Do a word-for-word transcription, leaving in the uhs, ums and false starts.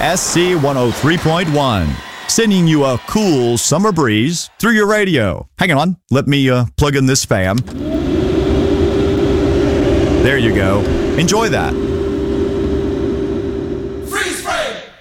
S C one oh three point one. Sending you a cool summer breeze through your radio. Hang on, let me uh, plug in this fan. There you go. Enjoy that.